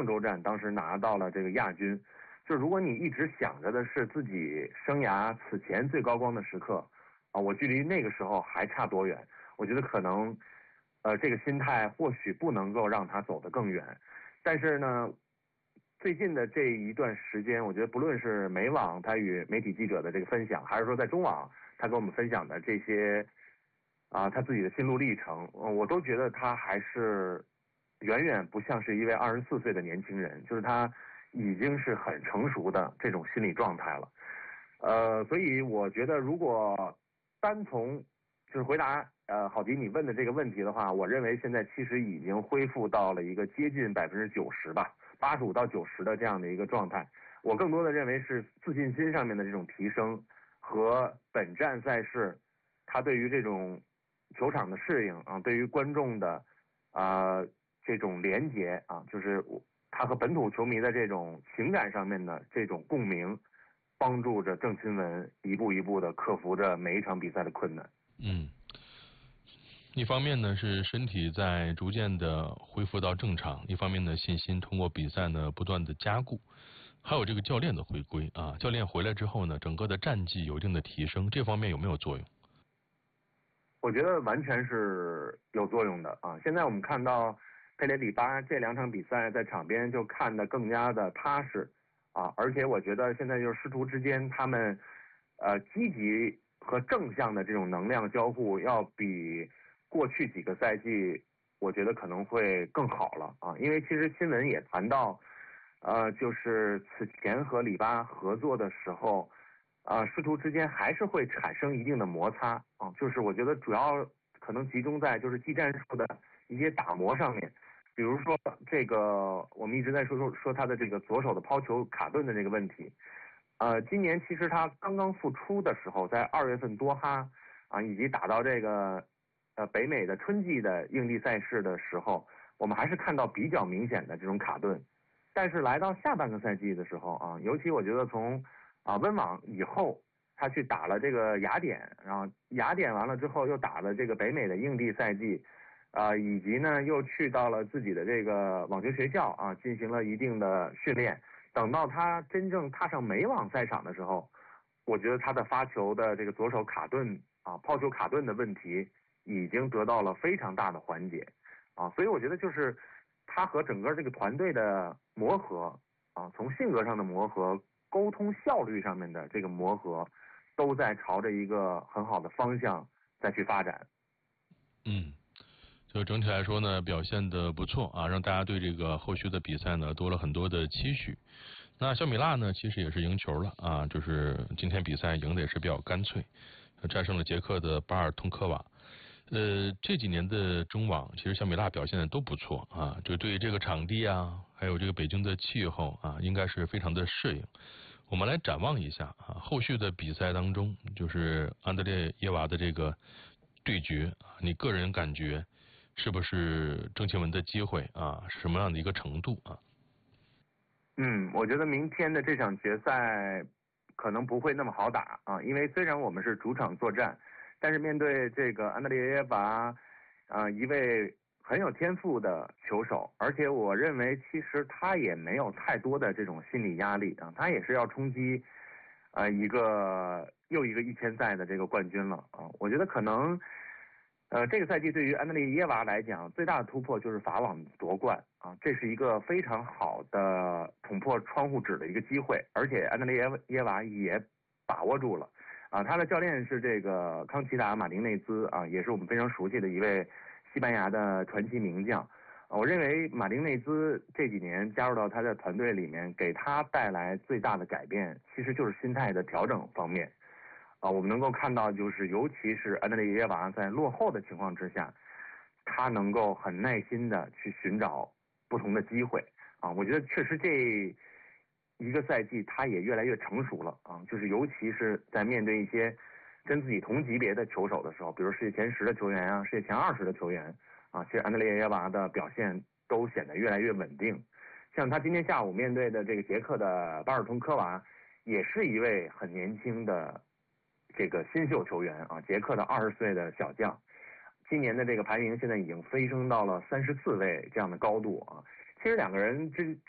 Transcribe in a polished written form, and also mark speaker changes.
Speaker 1: 郑州站当时拿到了这个亚军。就如果你一直想着的是自己生涯此前最高光的时刻啊，我距离那个时候还差多远？我觉得可能这个心态或许不能够让他走得更远。但是呢，最近的这一段时间，我觉得不论是美网他与媒体记者的这个分享，还是说在中网他跟我们分享的这些他自己的心路历程，我都觉得他还是远远不像是一位24岁的年轻人，就是他已经是很成熟的这种心理状态了。所以我觉得如果单从就是回答郝迪你问的这个问题的话，我认为现在其实已经恢复到了一个接近90%吧，85%到90%的这样的一个状态。我更多的认为是自信心上面的这种提升和本站赛事他对于这种球场的适应啊，对于观众的这种连结啊，就是他和本土球迷的这种情感上面的这种共鸣，帮助着郑钦文一步一步的克服着每一场比赛的困难。
Speaker 2: 一方面呢是身体在逐渐的恢复到正常，一方面呢信心通过比赛呢不断的加固，还有这个教练的回归啊，教练回来之后呢，整个的战绩有一定的提升，这方面有没有作用？
Speaker 1: 我觉得完全是有作用的啊！现在我们看到佩雷里巴这2场比赛在场边就看得更加的踏实啊，而且我觉得现在就是师徒之间他们积极和正向的这种能量交互要比过去几个赛季我觉得可能会更好了啊，因为其实新闻也谈到就是此前和里巴合作的时候师徒之间还是会产生一定的摩擦啊，就是我觉得主要可能集中在就是技战术的一些打磨上面，比如说这个我们一直在说他的这个左手的抛球卡顿的这个问题。今年其实他刚刚复出的时候，在2月份多哈以及打到这个北美的春季的硬地赛事的时候，我们还是看到比较明显的这种卡顿。但是来到下半个赛季的时候尤其我觉得从温网以后，他去打了这个雅典，然后雅典完了之后又打了这个北美的硬地赛季，以及呢又去到了自己的这个网球学校进行了一定的训练。等到他真正踏上美网赛场的时候，我觉得他的发球的这个左手卡顿抛球卡顿的问题已经得到了非常大的缓解所以我觉得就是他和整个这个团队的磨合从性格上的磨合，沟通效率上面的这个磨合，都在朝着一个很好的方向再去发展。
Speaker 2: 就整体来说呢，表现的不错让大家对这个后续的比赛呢多了很多的期许。那小米辣呢，其实也是赢球了就是今天比赛赢的也是比较干脆，战胜了捷克的巴尔通科瓦。这几年的中网，其实小米辣表现的都不错就对这个场地还有这个北京的气候应该是非常的适应。我们来展望一下后续的比赛当中，就是安德烈耶娃的这个对决你个人感觉是不是郑钦文的机会是什么样的一个程度
Speaker 1: 我觉得明天的这场决赛可能不会那么好打因为虽然我们是主场作战，但是面对这个安德烈耶娃一位很有天赋的球手，而且我认为其实他也没有太多的这种心理压力他也是要冲击一个又一个1000赛的这个冠军了我觉得可能这个赛季对于安德烈耶娃来讲，最大的突破就是法网夺冠这是一个非常好的捅破窗户纸的一个机会，而且安德烈耶娃也把握住了他的教练是这个康奇达马丁内兹也是我们非常熟悉的一位西班牙的传奇名将我认为马丁内兹这几年加入到他的团队里面，给他带来最大的改变，其实就是心态的调整方面我们能够看到，就是尤其是安德烈耶娃在落后的情况之下，他能够很耐心的去寻找不同的机会我觉得确实这一个赛季他也越来越成熟了就是尤其是在面对一些跟自己同级别的球手的时候，比如世界前10的球员世界前20的球员其实安德烈耶娃的表现都显得越来越稳定。像他今天下午面对的这个捷克的巴尔通科娃，也是一位很年轻的这个新秀球员捷克的20岁的小将，今年的这个排名现在已经飞升到了34位这样的高度其实两个人之